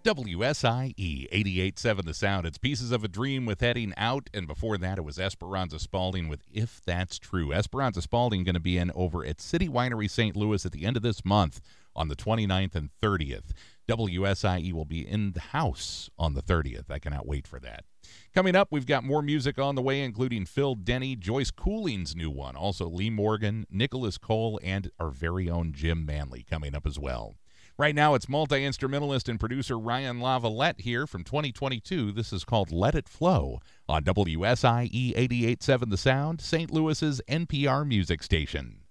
WSIE 88.7 The Sound. It's Pieces of a Dream with Heading Out, and before that it was Esperanza Spalding with If That's True. Esperanza Spalding going to be in over at City Winery St. Louis at the end of this month on the 29th and 30th. WSIE will be in the house on the 30th. I cannot wait for that. Coming up, we've got more music on the way, including Phil Denny, Joyce Cooling's new one, also Lee Morgan, Nicholas Cole, and our very own Jim Manley coming up as well. Right now, it's multi-instrumentalist and producer Ryan Lavalette here from 2022. This is called Let It Flow on WSIE 88.7 The Sound, St. Louis's NPR music station.